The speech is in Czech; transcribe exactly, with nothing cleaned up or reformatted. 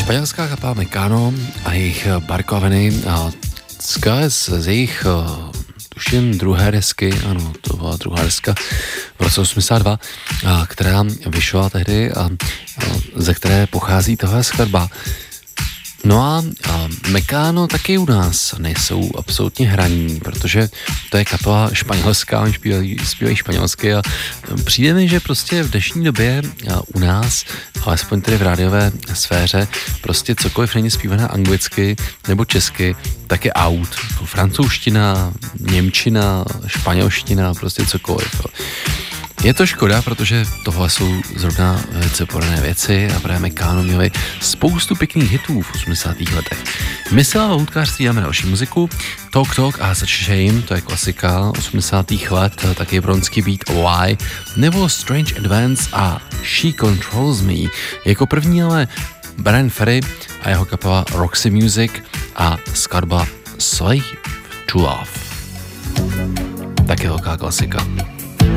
Španělská kapela Mecano a jejich Barkoveny a z, z jejich tuším druhé desky, ano, to byla druhá deska v roce osmdesát dva, a, která vyšla tehdy a, a ze které pochází tohle skladba. No a, a Mecano taky u nás nejsou absolutně hraní, protože to je kapela španělská, oni zpívají, zpívají španělsky a přijde mi, že prostě v dnešní době u nás, alespoň tedy v rádiové sféře, prostě cokoliv není zpívané anglicky nebo česky, tak je out. Francouzština, němčina, španělština, prostě cokoliv. Je to škoda, protože tohle jsou zrovna velice podobné věci a právě Mecano měli spoustu pěkných hitů v osmdesátých letech. My se ale houtkářství dáme další muziku. Talk Talk a Such a Shame, to je klasika osmdesátých let, taky bronský beat Why, nebo Strange Advance a She Controls Me. Jako první ale Bryan Ferry a jeho kapela Roxy Music a skladba Slave to Love. Taky velká klasika.